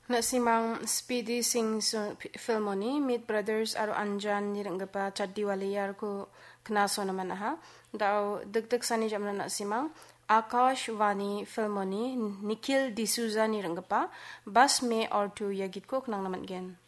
Nasimang Speedy Sings filmoni Meet Brothers aro Anjan nirenggapa Chaddiwaliyar ko knaso naman aha. Daw dagdag sani jamna nasimang Akash Vani filmoni Nikhil D'Souza nirenggapa Bas Me or Tu yagit ko knang naman gen.